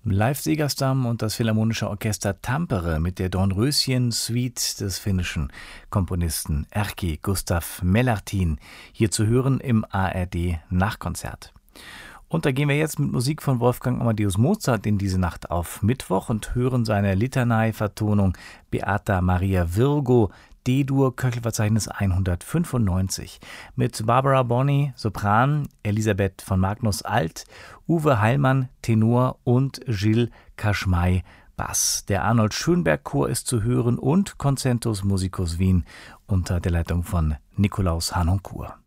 Live-Segerstam und das Philharmonische Orchester Tampere mit der Dornröschen-Suite des finnischen Komponisten Erkki Gustav Melartin, hier zu hören im ARD-Nachkonzert. Und da gehen wir jetzt mit Musik von Wolfgang Amadeus Mozart in diese Nacht auf Mittwoch und hören seine Litanei-Vertonung Beata Maria Virgo, D-Dur, Köchelverzeichnis 195, mit Barbara Bonney, Sopran, Elisabeth von Magnus Alt, Uwe Heilmann, Tenor und Gilles Kaschmai, Bass. Der Arnold Schönberg Chor ist zu hören und Concentus Musicus Wien unter der Leitung von Nikolaus Harnoncourt.